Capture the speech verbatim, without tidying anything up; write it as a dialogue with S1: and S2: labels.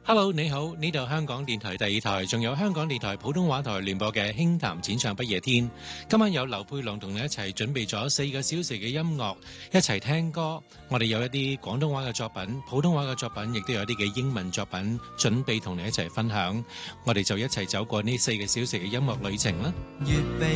S1: Hello， 你好，呢度香港電台第二台，仲有香港電台普通話台聯播嘅輕談淺唱不夜天。今晚有劉佩龍同你一齊準備咗四個小時嘅音樂，一齊聽歌。我哋有一啲廣東話嘅作品、普通話嘅作品，亦都有一啲嘅英文作品，準備同你一齊分享。我哋就一齊走過呢四個小時嘅音樂旅程啦。